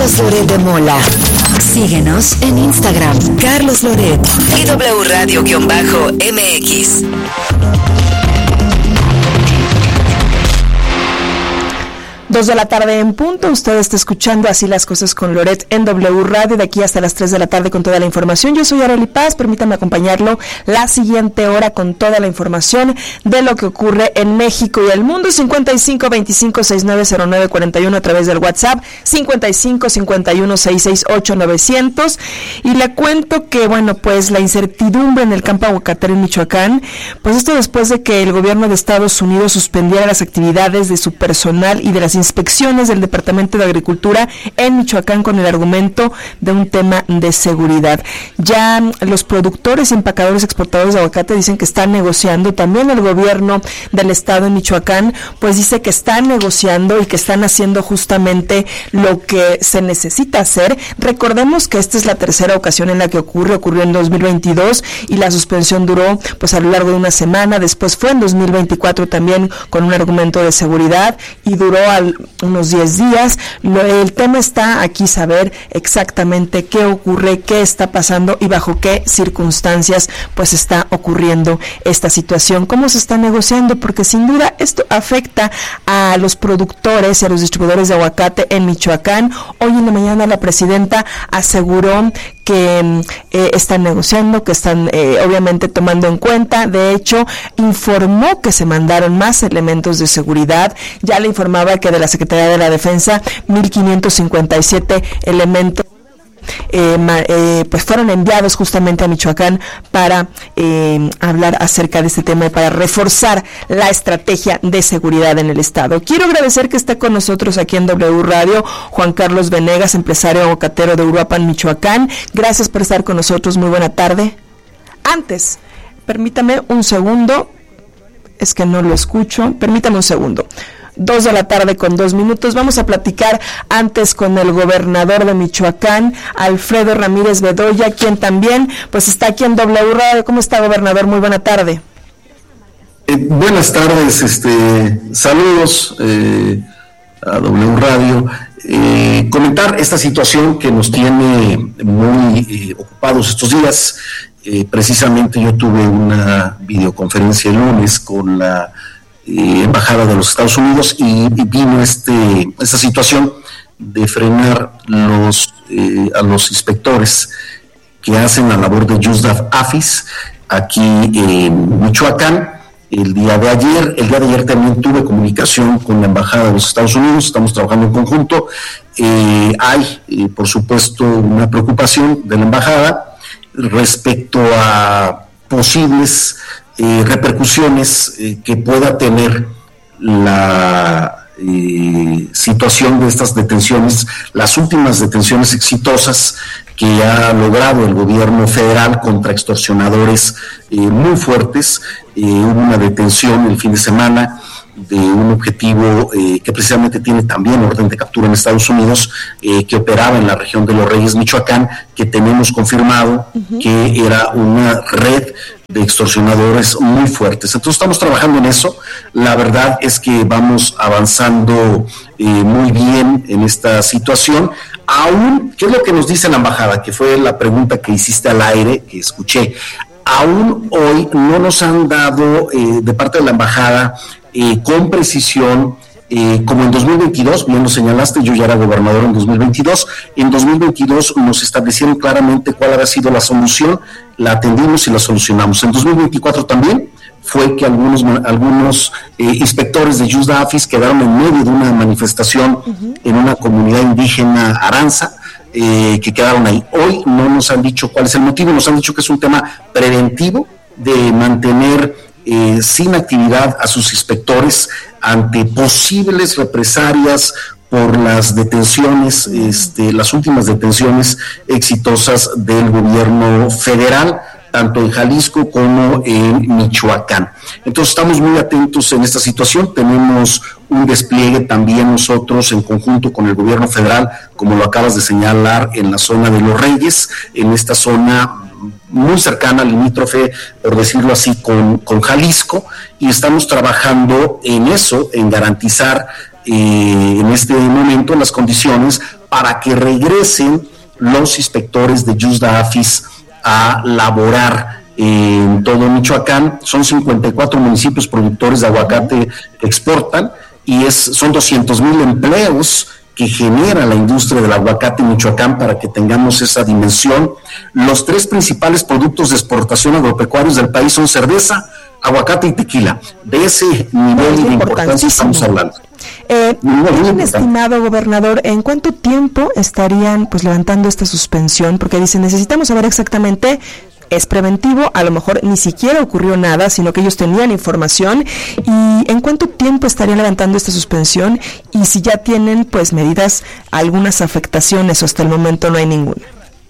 Carlos Loret de Mola. Síguenos en Instagram, Carlos Loret y W Radio-MX. 2 de la tarde en punto, usted está escuchando Así las Cosas con Loret en W Radio, de aquí hasta las 3 de la tarde con toda la información. Yo soy Arely Paz, permítame acompañarlo la siguiente hora con toda la información de lo que ocurre en México y el mundo. 5525690941 a través del WhatsApp, 5551668900, y le cuento que, bueno, pues la incertidumbre en el campo aguacatero en Michoacán, pues esto después de que el gobierno de Estados Unidos suspendiera las actividades de su personal y de las inspecciones del Departamento de Agricultura en Michoacán con el argumento de un tema de seguridad. Ya los productores, empacadores, exportadores de aguacate dicen que están negociando. También el gobierno del estado de Michoacán pues dice que están negociando y que están haciendo justamente lo que se necesita hacer. Recordemos que esta es la tercera ocasión en la que ocurrió en 2022 y la suspensión duró pues a lo largo de una semana. Después fue en 2024 también con un argumento de seguridad y duró unos 10 días. El tema está aquí, saber exactamente qué ocurre, qué está pasando y bajo qué circunstancias pues está ocurriendo esta situación, cómo se está negociando, porque sin duda esto afecta a los productores y a los distribuidores de aguacate en Michoacán. Hoy en la mañana la presidenta aseguró que están negociando, que están obviamente tomando en cuenta. De hecho, informó que se mandaron más elementos de seguridad. Ya le informaba que de la Secretaría de la Defensa, 1,557 elementos pues fueron enviados justamente a Michoacán para hablar acerca de este tema y para reforzar la estrategia de seguridad en el estado. Quiero agradecer que esté con nosotros aquí en W Radio Juan Carlos Venegas, empresario aguacatero de Uruapan, Michoacán. Gracias por estar con nosotros, muy buena tarde. Antes, permítame un segundo, es que no lo escucho, permítame un segundo. 2 de la tarde con 2 minutos. Vamos a platicar antes con el gobernador de Michoacán, Alfredo Ramírez Bedoya, quien también pues está aquí en W Radio. ¿Cómo está, gobernador? Muy buena tarde. Buenas tardes, saludos a W Radio. Comentar esta situación que nos tiene muy ocupados estos días. Precisamente yo tuve una videoconferencia el lunes con la Embajada de los Estados Unidos y vino esta situación de frenar a los inspectores que hacen la labor de Yusdaf AFIS aquí en Michoacán. El día de ayer también tuve comunicación con la Embajada de los Estados Unidos, estamos trabajando en conjunto. Hay, por supuesto, una preocupación de la Embajada respecto a posibles repercusiones que pueda tener la situación de estas detenciones, las últimas detenciones exitosas que ha logrado el gobierno federal contra extorsionadores muy fuertes. Hubo una detención el fin de semana de un objetivo que precisamente tiene también orden de captura en Estados Unidos, que operaba en la región de Los Reyes, Michoacán, que tenemos confirmado que era una red de extorsionadores muy fuertes. Entonces estamos trabajando en eso. La verdad es que vamos avanzando muy bien en esta situación. Aún, ¿qué es lo que nos dice la embajada? Que fue la pregunta que hiciste al aire, que escuché. Aún hoy no nos han dado de parte de la embajada con precisión, como en 2022, bien lo señalaste, yo ya era gobernador en 2022, en 2022 nos establecieron claramente cuál había sido la solución, la atendimos y la solucionamos. En 2024 también fue que algunos inspectores de Yusda AFIS quedaron en medio de una manifestación en una comunidad indígena Aranza, que quedaron ahí. Hoy no nos han dicho cuál es el motivo, nos han dicho que es un tema preventivo de mantener sin actividad a sus inspectores ante posibles represalias por las detenciones, las últimas detenciones exitosas del gobierno federal, tanto en Jalisco como en Michoacán. Entonces estamos muy atentos en esta situación, tenemos un despliegue también nosotros en conjunto con el gobierno federal, como lo acabas de señalar, en la zona de Los Reyes, en esta zona muy cercana, limítrofe, por decirlo así, con Jalisco, y estamos trabajando en eso, en garantizar en este momento las condiciones para que regresen los inspectores de Yusda-AFIS a laborar en todo Michoacán. Son 54 municipios productores de aguacate que exportan y son 200,000 empleos que genera la industria del aguacate en Michoacán, para que tengamos esa dimensión. Los 3 principales productos de exportación agropecuarios del país son cerveza, aguacate y tequila. De ese nivel de importancia estamos hablando. Bien, estimado gobernador, ¿en cuánto tiempo estarían pues levantando esta suspensión? Porque dicen, necesitamos saber exactamente, es preventivo, a lo mejor ni siquiera ocurrió nada, sino que ellos tenían información. ¿Y en cuánto tiempo estarían levantando esta suspensión? Y si ya tienen pues medidas, algunas afectaciones, o hasta el momento no hay ninguna.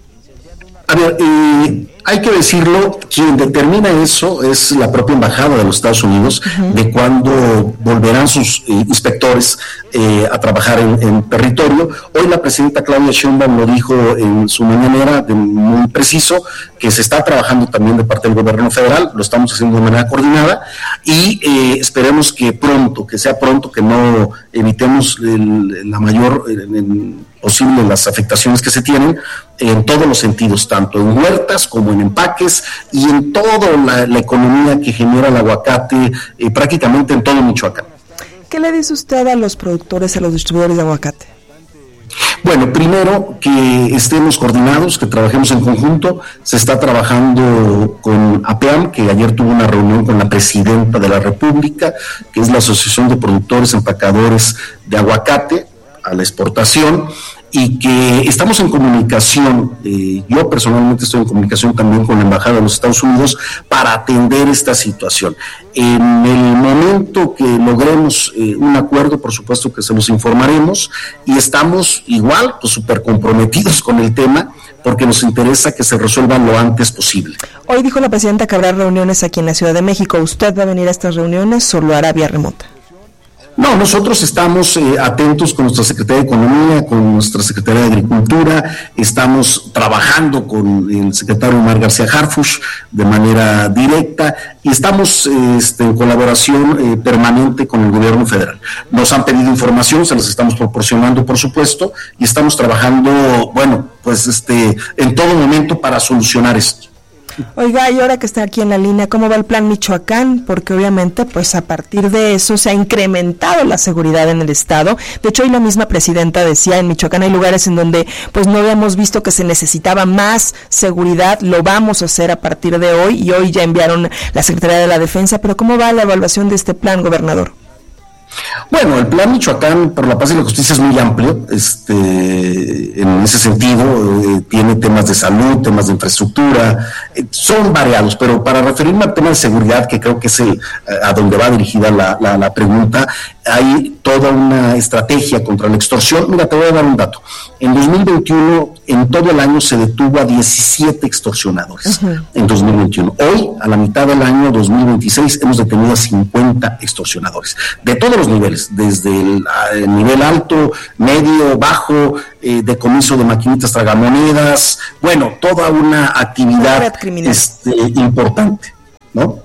A ver, hay que decirlo, quien determina eso es la propia Embajada de los Estados Unidos, de cuándo volverán sus inspectores a trabajar en territorio. Hoy la presidenta Claudia Sheinbaum lo dijo en su mañanera, muy preciso, que se está trabajando también de parte del gobierno federal, lo estamos haciendo de manera coordinada, y esperemos que sea pronto, que no evitemos la mayor posible las afectaciones que se tienen en todos los sentidos, tanto en huertas como en empaques y en toda la economía que genera el aguacate, prácticamente en todo Michoacán. ¿Qué le dice usted a los productores, a los distribuidores de aguacate? Bueno, primero que estemos coordinados, que trabajemos en conjunto. Se está trabajando con APEAM, que ayer tuvo una reunión con la presidenta de la República, que es la Asociación de Productores Empacadores de Aguacate a la exportación, y que estamos en comunicación. Yo personalmente estoy en comunicación también con la Embajada de los Estados Unidos para atender esta situación. En el momento que logremos un acuerdo, por supuesto que se los informaremos, y estamos igual pues súper comprometidos con el tema, porque nos interesa que se resuelvan lo antes posible. Hoy dijo la presidenta que habrá reuniones aquí en la Ciudad de México. ¿Usted va a venir a estas reuniones o lo hará vía remota? No, nosotros estamos atentos con nuestra Secretaría de Economía, con nuestra Secretaría de Agricultura, estamos trabajando con el secretario Omar García Harfuch de manera directa, y estamos en colaboración permanente con el gobierno federal. Nos han pedido información, se las estamos proporcionando, por supuesto, y estamos trabajando, en todo momento para solucionar esto. Oiga, y ahora que está aquí en la línea, ¿cómo va el plan Michoacán? Porque obviamente, pues a partir de eso se ha incrementado la seguridad en el estado. De hecho, hoy la misma presidenta decía, en Michoacán hay lugares en donde pues no habíamos visto que se necesitaba más seguridad, lo vamos a hacer a partir de hoy, y hoy ya enviaron la Secretaría de la Defensa. Pero ¿cómo va la evaluación de este plan, gobernador? Bueno, el plan Michoacán por la paz y la justicia es muy amplio, en ese sentido, tiene temas de salud, temas de infraestructura, son variados, pero para referirme al tema de seguridad, que creo que es a donde va dirigida la pregunta, hay toda una estrategia contra la extorsión. Mira, te voy a dar un dato. En 2021, en todo el año se detuvo a 17 extorsionadores, en 2021. Hoy, a la mitad del año 2026, hemos detenido a 50 extorsionadores, de todos los niveles, desde el nivel alto, medio, bajo, decomiso de maquinitas tragamonedas, bueno, toda una actividad importante, ¿no?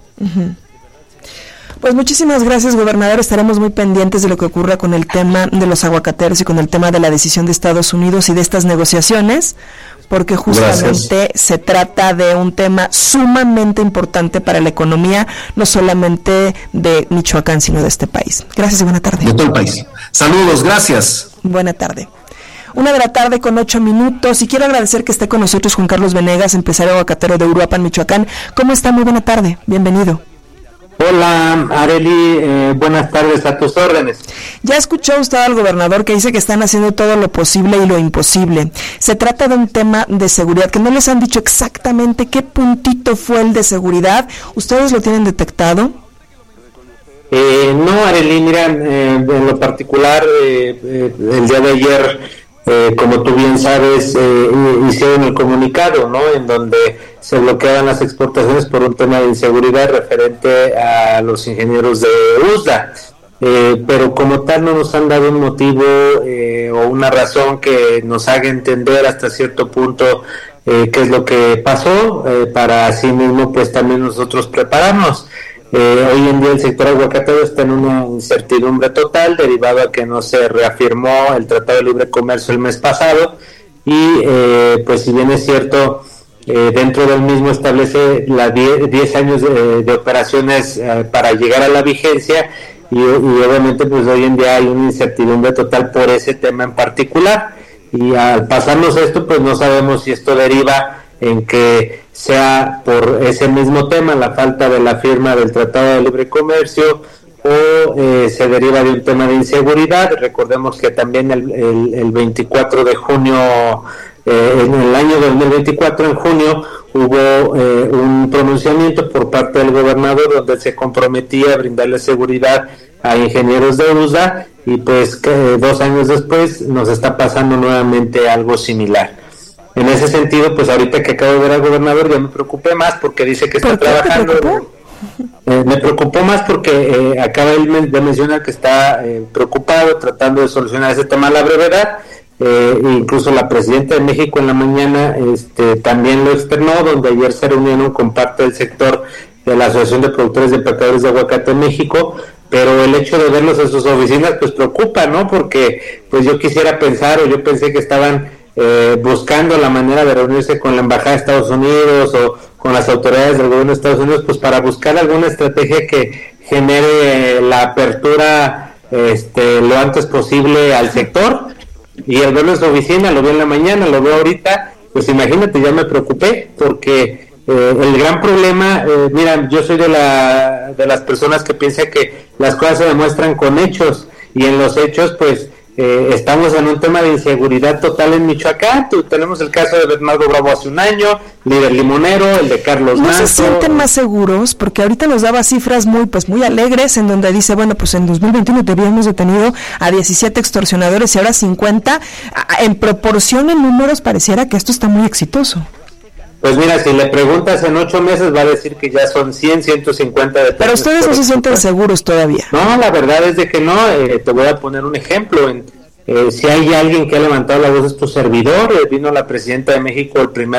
Pues muchísimas gracias, gobernador. Estaremos muy pendientes de lo que ocurra con el tema de los aguacateros y con el tema de la decisión de Estados Unidos y de estas negociaciones, porque justamente se trata de un tema sumamente importante para la economía, no solamente de Michoacán, sino de este país. Gracias y buena tarde. De todo el país. Saludos, gracias. Buena tarde. 1:08 p.m. y quiero agradecer que esté con nosotros Juan Carlos Venegas, empresario aguacatero de Uruapan, Michoacán. ¿Cómo está? Muy buena tarde. Bienvenido. Hola, Arely, buenas tardes, a tus órdenes. Ya escuchó usted al gobernador que dice que están haciendo todo lo posible y lo imposible. Se trata de un tema de seguridad, que no les han dicho exactamente qué puntito fue el de seguridad. ¿Ustedes lo tienen detectado? No, Arely, mira, en lo particular, el día de ayer, como tú bien sabes, hicieron el comunicado, ¿no?, en donde se bloqueaban las exportaciones por un tema de inseguridad referente a los ingenieros de USDA, pero como tal no nos han dado un motivo o una razón que nos haga entender hasta cierto punto qué es lo que pasó, para así mismo pues también nosotros prepararnos. Hoy en día el sector aguacatero está en una incertidumbre total, derivado a que no se reafirmó el Tratado de Libre Comercio el mes pasado, y pues si bien es cierto, dentro del mismo establece 10 años de operaciones para llegar a la vigencia, y obviamente pues hoy en día hay una incertidumbre total por ese tema en particular, y al pasarnos esto pues no sabemos si esto deriva en que sea por ese mismo tema, la falta de la firma del Tratado de Libre Comercio, o se deriva de un tema de inseguridad. Recordemos que también el 24 de junio, en el año 2024, en junio, hubo un pronunciamiento por parte del gobernador donde se comprometía a brindarle seguridad a ingenieros de USDA, y pues 2 años después nos está pasando nuevamente algo similar. En ese sentido, pues ahorita que acabo de ver al gobernador ya me preocupé más porque dice que está trabajando. Me preocupó más porque acaba él de mencionar que está preocupado, tratando de solucionar ese tema a la brevedad. Incluso la presidenta de México en la mañana también lo externó, donde ayer se reunieron con parte del sector de la Asociación de Productores y Empacadores de Aguacate en México, pero el hecho de verlos en sus oficinas pues preocupa, ¿no? Porque pues yo quisiera pensar, o yo pensé que estaban buscando la manera de reunirse con la Embajada de Estados Unidos o con las autoridades del gobierno de Estados Unidos, pues para buscar alguna estrategia que genere la apertura lo antes posible al sector. Y al verlo en su oficina, lo vi en la mañana, lo veo ahorita, pues imagínate, ya me preocupé, porque el gran problema, mira, yo soy de las personas que piensan que las cosas se demuestran con hechos, y en los hechos pues estamos en un tema de inseguridad total en Michoacán. Tenemos el caso de Bernardo Bravo hace un año, líder limonero, el de Carlos Manso. ¿No se sienten más seguros? Porque ahorita nos daba cifras muy alegres, en donde dice, bueno, pues en 2021 habíamos detenido a 17 extorsionadores y ahora 50. En proporción, en números, pareciera que esto está muy exitoso. Pues mira, si le preguntas en 8 meses va a decir que ya son 100, 150 detenidos. Pero ustedes no se sienten seguros todavía. No, la verdad es de que no. Te voy a poner un ejemplo. Si hay alguien que ha levantado la voz es tu servidor. Vino la presidenta de México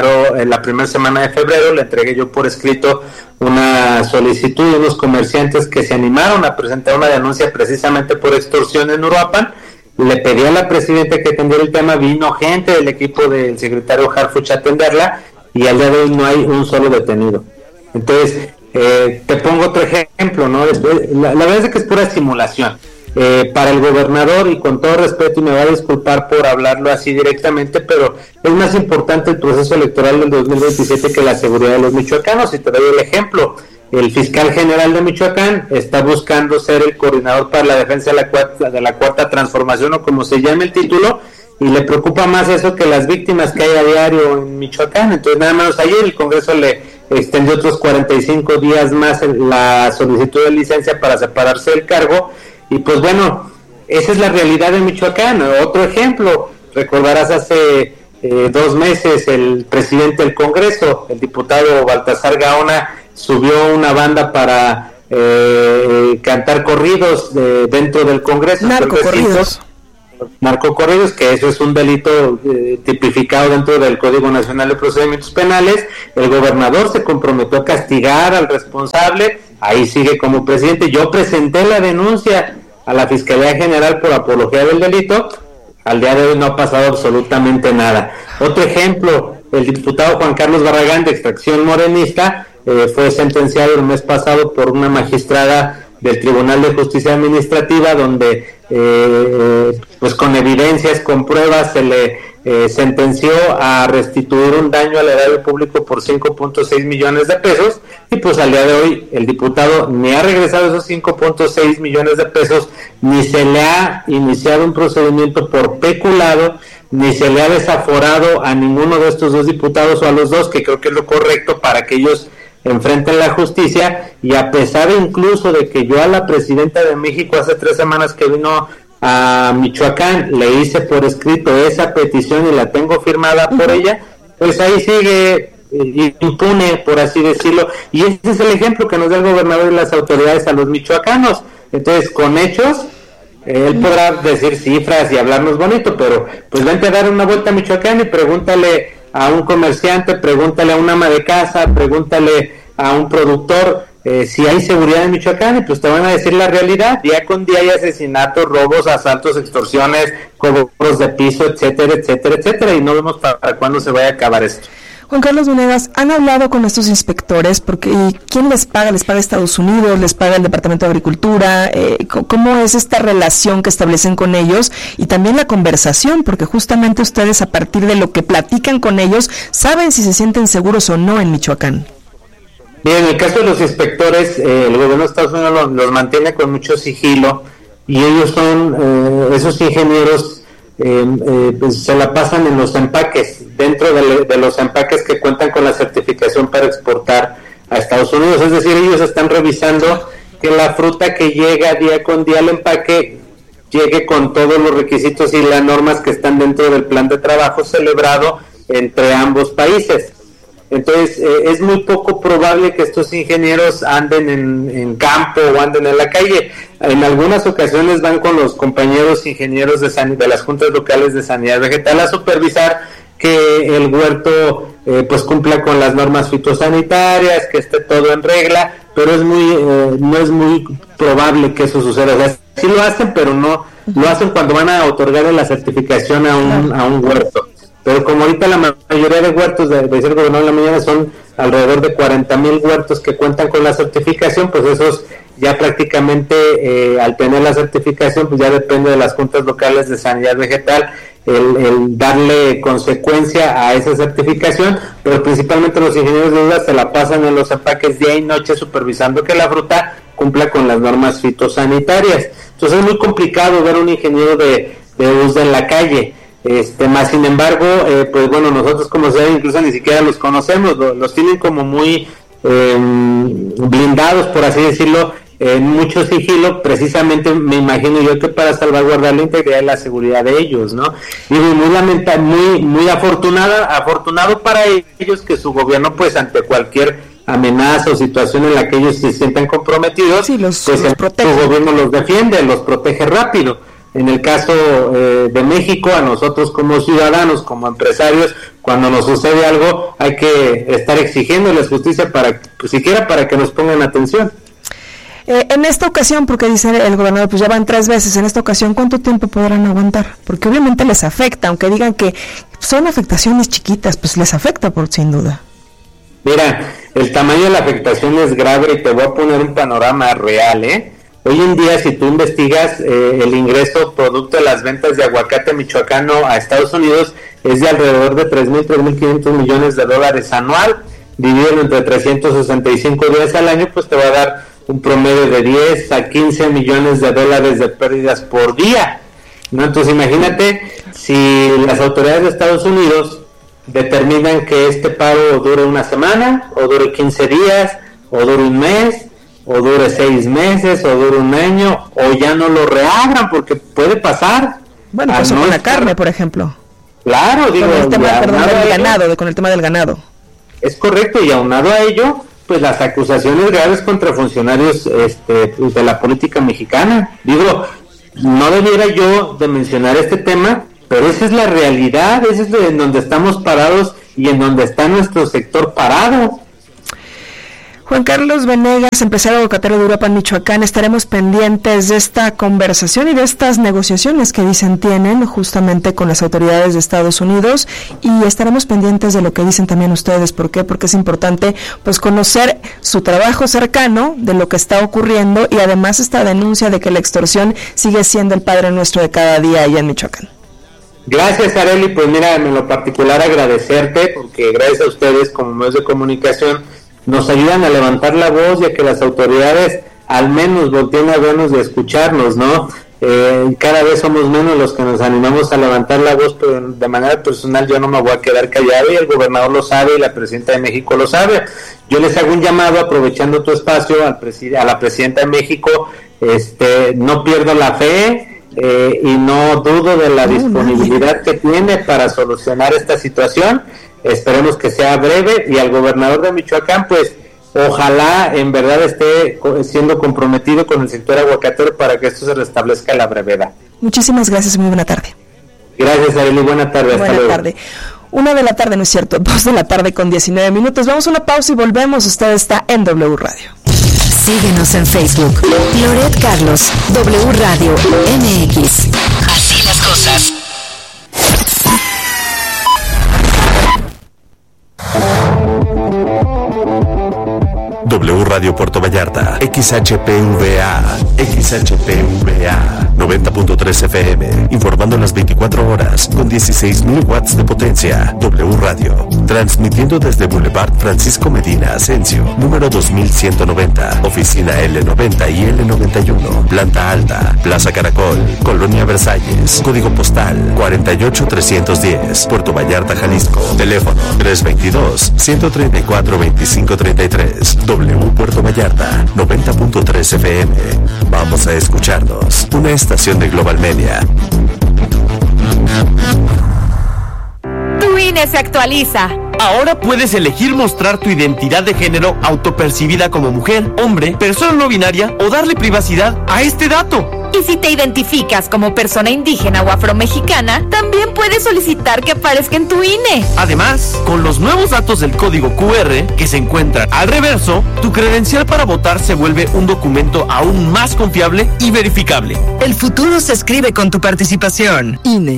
la primera semana de febrero, le entregué yo por escrito una solicitud de unos comerciantes que se animaron a presentar una denuncia precisamente por extorsión en Uruapan. Le pedí a la presidenta que atendiera el tema, vino gente del equipo del secretario Harfuch a atenderla, y al día de hoy no hay un solo detenido. Entonces, te pongo otro ejemplo, ¿no? La verdad es que es pura simulación. Para el gobernador, y con todo respeto, y me va a disculpar por hablarlo así directamente, pero es más importante el proceso electoral del 2027 que la seguridad de los michoacanos. Y te doy el ejemplo. El fiscal general de Michoacán está buscando ser el coordinador para la defensa de la cuarta transformación, o como se llame el título, y le preocupa más eso que las víctimas que hay a diario en Michoacán. Entonces, nada menos ayer el Congreso le extendió otros 45 días más la solicitud de licencia para separarse del cargo, y pues bueno, esa es la realidad de Michoacán. Otro ejemplo, recordarás hace 2 meses el presidente del Congreso, el diputado Baltasar Gaona, subió una banda para cantar corridos dentro del Congreso. Narcocorridos, que eso es un delito tipificado dentro del Código Nacional de Procedimientos Penales. El gobernador se comprometió a castigar al responsable, ahí sigue como presidente. Yo presenté la denuncia a la Fiscalía General por apología del delito, al día de hoy no ha pasado absolutamente nada. Otro ejemplo, el diputado Juan Carlos Barragán, de extracción morenista, fue sentenciado el mes pasado por una magistrada del Tribunal de Justicia Administrativa, donde pues con evidencias, con pruebas, se le sentenció a restituir un daño al erario público por 5.6 millones de pesos, y pues al día de hoy el diputado ni ha regresado esos 5.6 millones de pesos, ni se le ha iniciado un procedimiento por peculado, ni se le ha desaforado a ninguno de estos 2 diputados, o a los 2, que creo que es lo correcto para que ellos enfrenten la justicia. Y a pesar incluso de que yo a la presidenta de México hace 3 semanas que vino a Michoacán le hice por escrito esa petición y la tengo firmada por ella, pues ahí sigue impune, por así decirlo. Y ese es el ejemplo que nos da el gobernador y las autoridades a los michoacanos. Entonces, con hechos, él podrá decir cifras y hablarnos bonito, pero pues vente a dar una vuelta a Michoacán y pregúntale a un comerciante, pregúntale a un ama de casa, pregúntale a un productor si hay seguridad en Michoacán, y pues te van a decir la realidad. Día con día hay asesinatos, robos, asaltos, extorsiones, cobros de piso, etcétera, etcétera, etcétera, y no vemos para cuándo se vaya a acabar esto. Juan Carlos Venegas, ¿han hablado con estos inspectores? Porque ¿quién les paga? ¿Les paga Estados Unidos? ¿Les paga el Departamento de Agricultura? ¿Cómo es esta relación que establecen con ellos? Y también la conversación, porque justamente ustedes, a partir de lo que platican con ellos, saben si se sienten seguros o no en Michoacán. Bien, en el caso de los inspectores, el gobierno de Estados Unidos los mantiene con mucho sigilo, y ellos son, esos ingenieros, pues se la pasan en los empaques, dentro de los empaques que cuentan con la certificación para exportar a Estados Unidos. Es decir, ellos están revisando que la fruta que llega día con día al empaque llegue con todos los requisitos y las normas que están dentro del plan de trabajo celebrado entre ambos países. Entonces, es muy poco probable que estos ingenieros anden en campo o anden en la calle. En algunas ocasiones van con los compañeros ingenieros de las juntas locales de sanidad vegetal a supervisar que el huerto pues cumpla con las normas fitosanitarias, que esté todo en regla, pero no es muy probable que eso suceda. O sea, sí lo hacen, pero no lo hacen cuando van a otorgarle la certificación a un huerto. Pero como ahorita la mayoría de huertos, decía el gobernador en la mañana, son alrededor de 40,000 huertos que cuentan con la certificación, pues esos ya prácticamente al tener la certificación, pues ya depende de las juntas locales de sanidad vegetal el darle consecuencia a esa certificación, pero principalmente los ingenieros de UDA se la pasan en los empaques día y noche supervisando que la fruta cumpla con las normas fitosanitarias. Entonces es muy complicado ver un ingeniero de UDA en la calle. Más sin embargo, pues bueno, nosotros como sea, incluso ni siquiera los conocemos, los tienen como muy blindados, por así decirlo, mucho sigilo, precisamente me imagino yo que para salvaguardar la integridad y la seguridad de ellos, ¿no? Y muy afortunado para ellos que su gobierno, pues ante cualquier amenaza o situación en la que ellos se sientan comprometidos, sí, pues los protege. su gobierno los defiende, los protege rápido. En el caso de México, a nosotros como ciudadanos, como empresarios, cuando nos sucede algo, hay que estar exigiéndoles justicia siquiera para que nos pongan atención. En esta ocasión, porque dice el gobernador, pues ya van 3 veces, en esta ocasión, ¿cuánto tiempo podrán aguantar? Porque obviamente les afecta, aunque digan que son afectaciones chiquitas, pues les afecta sin duda. Mira, el tamaño de la afectación es grave y te voy a poner un panorama real, Hoy en día, si tú investigas, el ingreso producto de las ventas de aguacate michoacano a Estados Unidos es de alrededor de 3.500 millones de dólares anual, dividido entre 365 días al año, pues te va a dar un promedio de 10 a 15 millones de dólares de pérdidas por día, ¿no? Entonces imagínate si las autoridades de Estados Unidos determinan que este paro dure una semana, o dure 15 días, o dure un mes, o dure 6 meses, o dure un año, o ya no lo reabran, porque puede pasar. Bueno, pues con la carne, por ejemplo. Claro, digo, con el tema, del ganado, con el tema del ganado. Es correcto, y aunado a ello, pues las acusaciones graves contra funcionarios de la política mexicana. Digo, no debiera yo de mencionar este tema, pero esa es la realidad, esa es en donde estamos parados y en donde está nuestro sector parado. Juan Carlos Venegas, empresario aguacatero de Uruapan, Michoacán, estaremos pendientes de esta conversación y de estas negociaciones que dicen tienen justamente con las autoridades de Estados Unidos, y estaremos pendientes de lo que dicen también ustedes. ¿Por qué? Porque es importante pues conocer su trabajo cercano de lo que está ocurriendo, y además esta denuncia de que la extorsión sigue siendo el padre nuestro de cada día allá en Michoacán. Gracias, Arely. Pues mira, en lo particular agradecerte, porque gracias a ustedes como medios de comunicación nos ayudan a levantar la voz y a que las autoridades al menos volteen a vernos y a escucharnos, ¿no? Cada vez somos menos los que nos animamos a levantar la voz, pero de manera personal yo no me voy a quedar callado, y el gobernador lo sabe y la presidenta de México lo sabe. Yo les hago un llamado, aprovechando tu espacio, a la presidenta de México, no pierdo la fe y no dudo de la disponibilidad que tiene para solucionar esta situación. Esperemos que sea breve, y al gobernador de Michoacán, pues ojalá en verdad esté siendo comprometido con el sector aguacatero para que esto se restablezca a la brevedad. Muchísimas gracias, muy buena tarde. Gracias, Arely, buena tarde, hasta luego. Buena tarde. 1 de la tarde, no es cierto, 2 de la tarde con 19 minutos. Vamos a una pausa y volvemos. Usted está en W Radio. Síguenos en Facebook. Loret Carlos, W Radio MX. Así las cosas. W Radio Puerto Vallarta, XHPVA 90.3 FM, informando las 24 horas con 16.000 watts de potencia. W Radio, transmitiendo desde Boulevard Francisco Medina Asensio, número 2190, oficina L90 y L91, planta alta, Plaza Caracol, Colonia Versalles, código postal 48310, Puerto Vallarta, Jalisco, teléfono 322-134-2533. W Puerto Vallarta, 90.3 FM. Vamos a escucharnos. Una estación de Global Media. Tu INE se actualiza. Ahora puedes elegir mostrar tu identidad de género autopercibida como mujer, hombre, persona no binaria o darle privacidad a este dato. Y si te identificas como persona indígena o afromexicana, también puedes solicitar que aparezca en tu INE. Además, con los nuevos datos del código QR que se encuentran al reverso, tu credencial para votar se vuelve un documento aún más confiable y verificable. El futuro se escribe con tu participación. INE.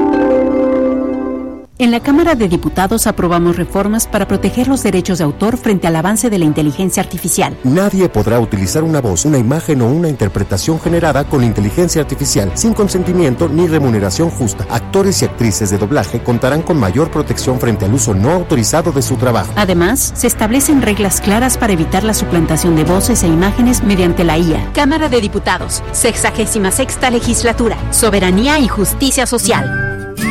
En la Cámara de Diputados aprobamos reformas para proteger los derechos de autor frente al avance de la inteligencia artificial. Nadie podrá utilizar una voz, una imagen o una interpretación generada con inteligencia artificial sin consentimiento ni remuneración justa. Actores y actrices de doblaje contarán con mayor protección frente al uso no autorizado de su trabajo. Además, se establecen reglas claras para evitar la suplantación de voces e imágenes mediante la IA. Cámara de Diputados, 66ª Legislatura, Soberanía y Justicia Social.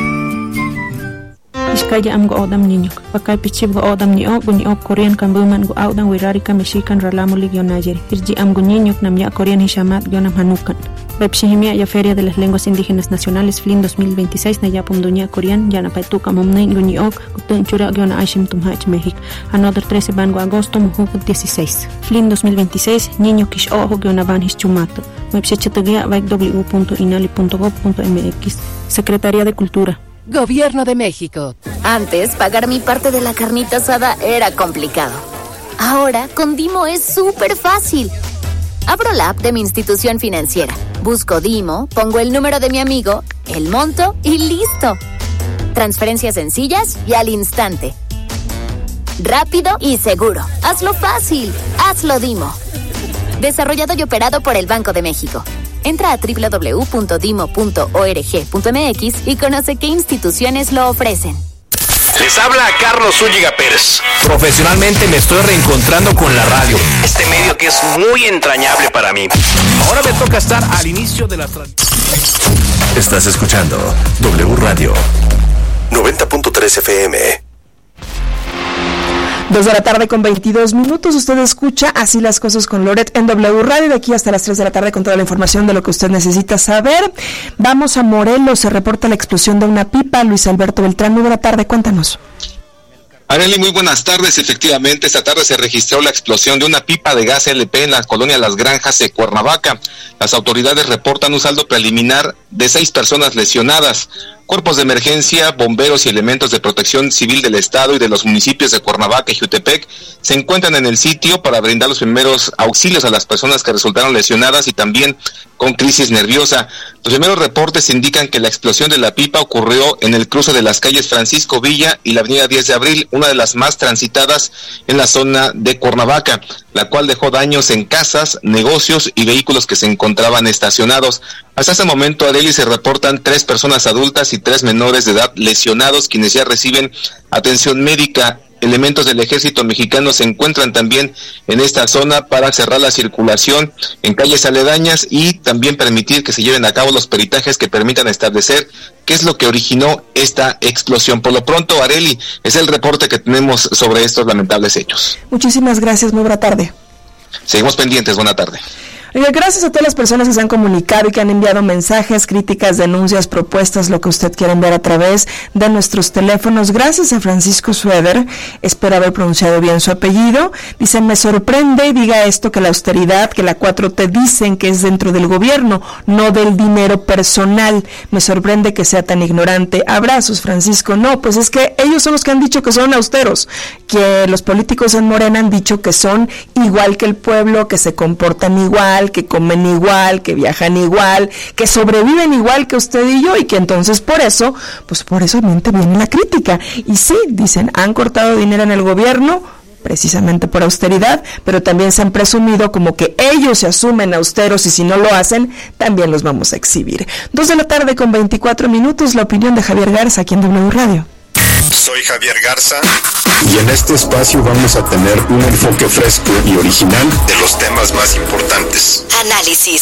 Iskaya am go odam ninyok pakai pichib go odam ni ok Korean kambuman go audan wirari kameshikan ralamu ligyo najeri irji am go ninyok nam ya Korean hishamat gionam hanukan Repshihimia ya Feria de las Lenguas Indígenas Nacionales FLIN 2026 na yapum dunia Korean yana paituka momnei guni ok gutun chura giona aishim tumhach México another 13 ban go agosto mujuk 16 FLIN 2026 niño kish ojo giona ban hischumato website www.inali.gov.mx Secretaría de Cultura. Gobierno de México. Antes, pagar mi parte de la carnita asada era complicado. Ahora, con Dimo es súper fácil. Abro la app de mi institución financiera, busco Dimo, pongo el número de mi amigo, el monto y listo. Transferencias sencillas y al instante. Rápido y seguro. Hazlo fácil. Hazlo Dimo. Desarrollado y operado por el Banco de México. Entra a www.dimo.org.mx y conoce qué instituciones lo ofrecen. Les habla Carlos Zúñiga Pérez. Profesionalmente me estoy reencontrando con la radio, este medio que es muy entrañable para mí. Ahora me toca estar al inicio de las transmisiones. Estás escuchando W Radio 90.3 FM. 2 de la tarde con 22 minutos. Usted escucha Así las cosas con Loret en W Radio, de aquí hasta las 3 de la tarde con toda la información de lo que usted necesita saber. Vamos a Morelos, se reporta la explosión de una pipa. Luis Alberto Beltrán, muy buena tarde, cuéntanos. Arely, muy buenas tardes. Efectivamente, esta tarde se registró la explosión de una pipa de gas LP en la colonia Las Granjas de Cuernavaca. Las autoridades reportan un saldo preliminar de 6 personas lesionadas. Cuerpos de emergencia, bomberos y elementos de protección civil del estado y de los municipios de Cuernavaca y Jutepec se encuentran en el sitio para brindar los primeros auxilios a las personas que resultaron lesionadas y también con crisis nerviosa. Los primeros reportes indican que la explosión de la pipa ocurrió en el cruce de las calles Francisco Villa y la avenida 10 de Abril, una de las más transitadas en la zona de Cuernavaca, la cual dejó daños en casas, negocios y vehículos que se encontraban estacionados. Hasta ese momento, Arely, se reportan 3 personas adultas y 3 menores de edad lesionados, quienes ya reciben atención médica. Elementos del ejército mexicano se encuentran también en esta zona para cerrar la circulación en calles aledañas y también permitir que se lleven a cabo los peritajes que permitan establecer qué es lo que originó esta explosión. Por lo pronto, Arely, es el reporte que tenemos sobre estos lamentables hechos. Muchísimas gracias, muy buena tarde. Seguimos pendientes, buena tarde. Oiga, gracias a todas las personas que se han comunicado y que han enviado mensajes, críticas, denuncias, propuestas, lo que usted quiera enviar a través de nuestros teléfonos. Gracias a Francisco Sueder, espero haber pronunciado bien su apellido. Dice, me sorprende, diga esto, que la austeridad, que la 4T dicen que es dentro del gobierno, no del dinero personal. Me sorprende que sea tan ignorante. Abrazos, Francisco. No, pues es que ellos son los que han dicho que son austeros, que los políticos en Morena han dicho que son igual que el pueblo, que se comportan igual, que comen igual, que viajan igual, que sobreviven igual que usted y yo, y que entonces por eso viene la crítica. Y sí, dicen, han cortado dinero en el gobierno precisamente por austeridad, pero también se han presumido como que ellos se asumen austeros y si no lo hacen, también los vamos a exhibir. 2:24 p.m, la opinión de Javier Garza aquí en W Radio. Soy Javier Garza y en este espacio vamos a tener un enfoque fresco y original de los temas más importantes. Análisis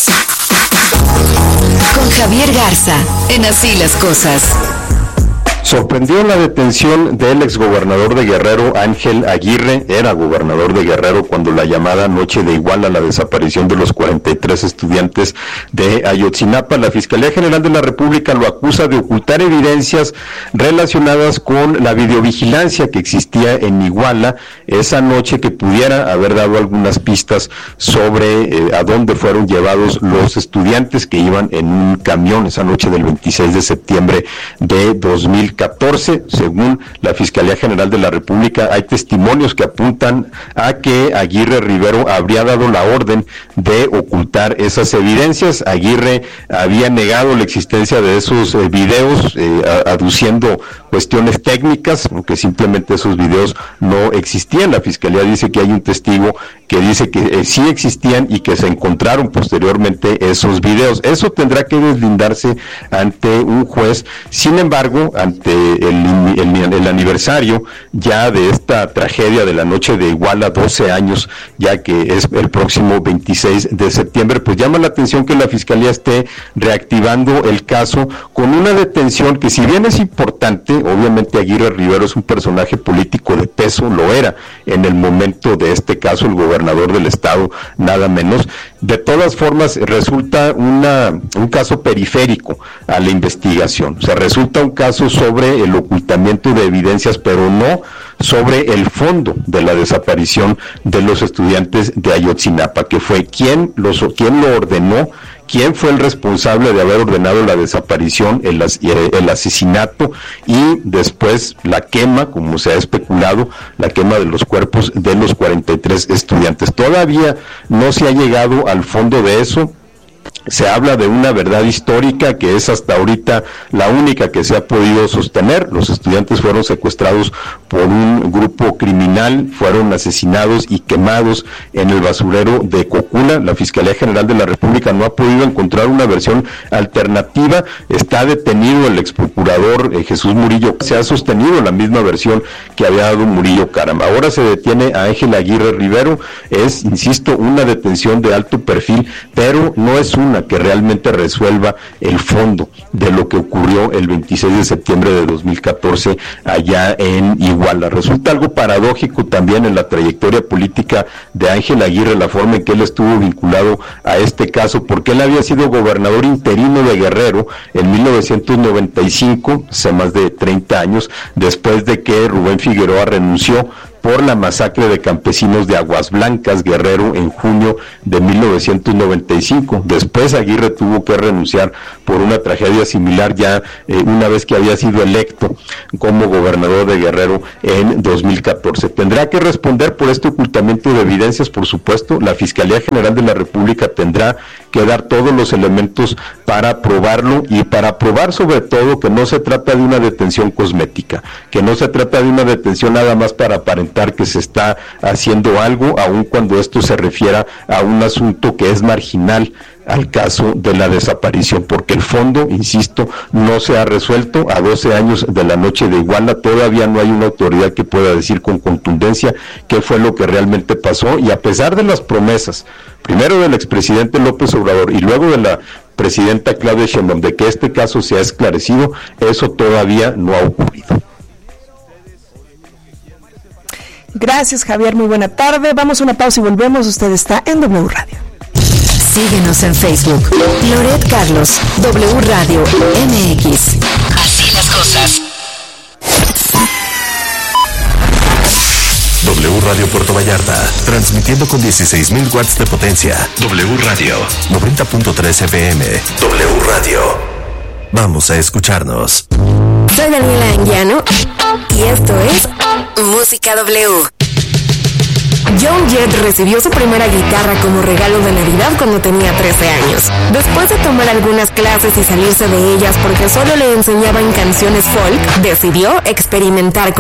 con Javier Garza en Así las Cosas. Sorprendió la detención del exgobernador de Guerrero, Ángel Aguirre. Era gobernador de Guerrero cuando la llamada Noche de Iguala, la desaparición de los 43 estudiantes de Ayotzinapa. La Fiscalía General de la República lo acusa de ocultar evidencias relacionadas con la videovigilancia que existía en Iguala esa noche, que pudiera haber dado algunas pistas sobre a dónde fueron llevados los estudiantes que iban en un camión esa noche del 26 de septiembre de 2014. Según la Fiscalía General de la República, hay testimonios que apuntan a que Aguirre Rivero habría dado la orden de ocultar esas evidencias. Aguirre había negado la existencia de esos videos, aduciendo cuestiones técnicas, aunque simplemente esos videos no existían. La Fiscalía dice que hay un testigo que dice que sí existían y que se encontraron posteriormente esos videos. Eso tendrá que deslindarse ante un juez. Sin embargo, ante el aniversario ya de esta tragedia de la Noche de Iguala, 12 años, ya que es el próximo 26 de septiembre, pues llama la atención que la Fiscalía esté reactivando el caso con una detención que, si bien es importante, obviamente Aguirre Rivero es un personaje político de peso, lo era en el momento de este caso, el gobernador del estado, nada menos. De todas formas, resulta un caso periférico a la investigación. O sea, resulta un caso sobre el ocultamiento de evidencias, pero no sobre el fondo de la desaparición de los estudiantes de Ayotzinapa, que fue quién lo ordenó, quién fue el responsable de haber ordenado la desaparición, el asesinato y después la quema, como se ha especulado, la quema de los cuerpos de los 43 estudiantes. Todavía no se ha llegado al fondo de eso. Se habla de una verdad histórica que es hasta ahorita la única que se ha podido sostener. Los estudiantes fueron secuestrados por un grupo criminal, fueron asesinados y quemados en el basurero de Cocula. La Fiscalía General de la República no ha podido encontrar una versión alternativa. Está detenido el exprocurador Jesús Murillo. Se ha sostenido la misma versión que había dado Murillo Caram. Ahora se detiene a Ángel Aguirre Rivero. Es, insisto, una detención de alto perfil, pero no es una que realmente resuelva el fondo de lo que ocurrió el 26 de septiembre de 2014 allá en Iguala. Resulta algo paradójico también en la trayectoria política de Ángel Aguirre, la forma en que él estuvo vinculado a este caso, porque él había sido gobernador interino de Guerrero en 1995, hace más de 30 años, después de que Rubén Figueroa renunció por la masacre de campesinos de Aguas Blancas, Guerrero, en junio de 1995. Después Aguirre tuvo que renunciar por una tragedia similar ya una vez que había sido electo como gobernador de Guerrero en 2014. Tendrá que responder por este ocultamiento de evidencias, por supuesto. La Fiscalía General de la República tendrá que dar todos los elementos para probarlo y para probar sobre todo que no se trata de una detención cosmética, que no se trata de una detención nada más para aparentar que se está haciendo algo, aun cuando esto se refiera a un asunto que es marginal al caso de la desaparición, porque el fondo, insisto, no se ha resuelto. A 12 años de la Noche de Iguala todavía no hay una autoridad que pueda decir con contundencia qué fue lo que realmente pasó, y a pesar de las promesas, primero del expresidente López Obrador y luego de la presidenta Claudia Sheinbaum, de que este caso se ha esclarecido, eso todavía no ha ocurrido. Gracias, Javier, muy buena tarde. Vamos a una pausa y volvemos. Usted está en W Radio. Síguenos en Facebook. Loret Carlos, W Radio MX. Así las cosas. W Radio Puerto Vallarta, transmitiendo con 16,000 watts de potencia. W Radio, 90.3 FM. W Radio. Vamos a escucharnos. Soy Daniela Anguiano y esto es Música W. John Jett recibió su primera guitarra como regalo de Navidad cuando tenía 13 años. Después de tomar algunas clases y salirse de ellas porque solo le enseñaban canciones folk, decidió experimentar con